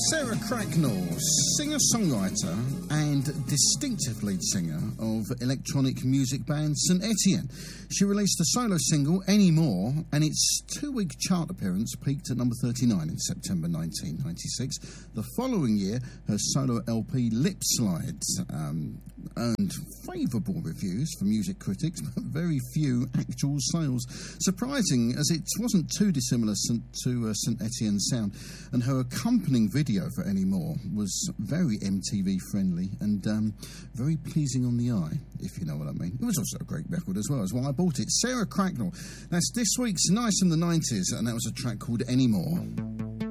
Sarah Cracknell, singer-songwriter and distinctive lead singer of electronic music band St Etienne. She released a solo single, Anymore, and its two-week chart appearance peaked at number 39 in September 1996. The following year, her solo LP, Lip Slide, earned favourable reviews from music critics, but very few actual sales. Surprising, as it wasn't too dissimilar to St Etienne's sound, and her accompanying video for Anymore was very MTV friendly and very pleasing on the eye, if you know what I mean. It was also a great record as well, as why I bought it. Sarah Cracknell. That's this week's Nice in the 90s, and that was a track called Anymore.